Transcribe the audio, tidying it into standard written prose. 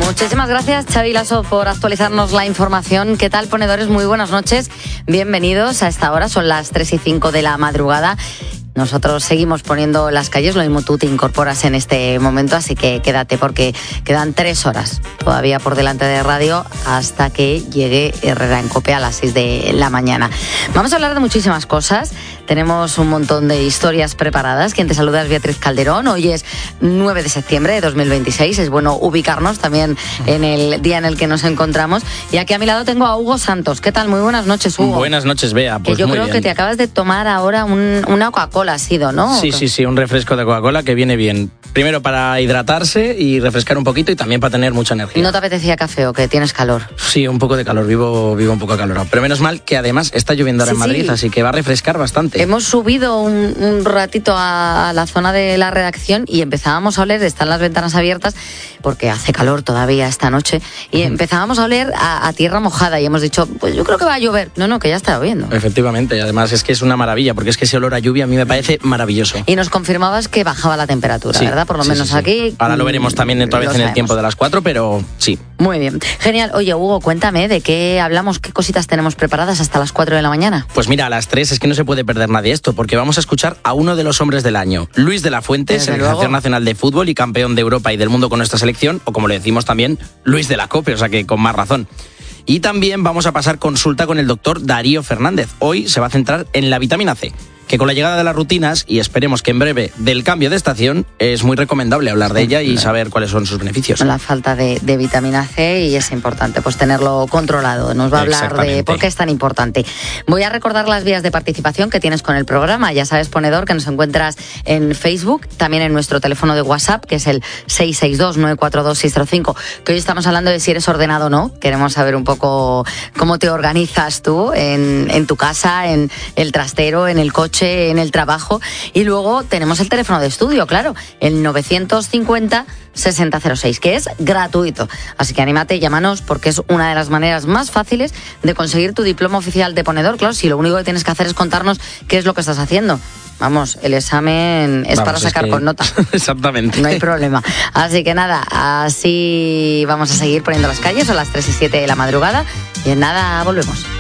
Muchísimas gracias, Xavi Lasso, por actualizarnos la información. ¿Qué tal, ponedores? Muy buenas noches. Bienvenidos a esta hora. Son las 3:05 de la madrugada. Nosotros seguimos poniendo las calles, lo mismo tú te incorporas en este momento, así que quédate porque quedan 3 horas todavía por delante de radio hasta que llegue Herrera en COPE a las 6 de la mañana. Vamos a hablar de muchísimas cosas, tenemos un montón de historias preparadas. Quien te saluda es Beatriz Calderón. Hoy es 9 de septiembre de 2026, es bueno ubicarnos también en el día en el que nos encontramos. Y aquí a mi lado tengo a Hugo Santos. ¿Qué tal? Muy buenas noches, Hugo. Buenas noches, Bea. Pues que yo muy creo bien. Que te acabas de tomar ahora una Coca-Cola, ha sido, ¿no? Sí, un refresco de Coca-Cola que viene bien. Primero para hidratarse y refrescar un poquito y también para tener mucha energía. ¿No te apetecía café o que tienes calor? Sí, un poco de calor, vivo un poco acalorado. Pero menos mal que además está lloviendo ahora en Madrid, así que va a refrescar bastante. Hemos subido un ratito a la zona de la redacción y empezábamos a oler, están las ventanas abiertas porque hace calor todavía esta noche, y empezábamos a oler a tierra mojada y hemos dicho, pues yo creo que va a llover. No, que ya está lloviendo. Efectivamente, y además es que es una maravilla, porque es que ese olor a lluvia a mí me parece maravilloso. Y nos confirmabas que bajaba la temperatura, ¿verdad? Por lo menos aquí. Ahora lo veremos también otra vez en el tiempo de las 4, pero sí. Muy bien, genial. Oye, Hugo, cuéntame de qué hablamos, qué cositas tenemos preparadas hasta las 4 de la mañana. Pues mira, a las 3 es que no se puede perder nadie esto, porque vamos a escuchar a uno de los hombres del año, Luis de la Fuente, seleccionador nacional de fútbol y campeón de Europa y del mundo con nuestra selección, o como le decimos también, Luis de la COPE, o sea que con más razón. Y también vamos a pasar consulta con el doctor Darío Fernández. Hoy se va a centrar en la vitamina C, que con la llegada de las rutinas, y esperemos que en breve del cambio de estación, es muy recomendable hablar de ella y saber cuáles son sus beneficios. La falta de vitamina C, y es importante pues tenerlo controlado. Nos va a hablar de por qué es tan importante. Voy a recordar las vías de participación que tienes con el programa. Ya sabes, ponedor, que nos encuentras en Facebook, también en nuestro teléfono de WhatsApp, que es el 662-942-605, que hoy estamos hablando de si eres ordenado o no. Queremos saber un poco cómo te organizas tú en tu casa, en el trastero, en el coche, en el trabajo. Y luego tenemos el teléfono de estudio, claro, el 950-6006, que es gratuito. Así que anímate, llámanos, porque es una de las maneras más fáciles de conseguir tu diploma oficial de ponedor. Claro, si lo único que tienes que hacer es contarnos qué es lo que estás haciendo. Vamos, el examen es para sacar con nota. Exactamente. No hay problema. Así que nada, así vamos a seguir poniendo las calles. Son las 3:07 de la madrugada y en nada volvemos.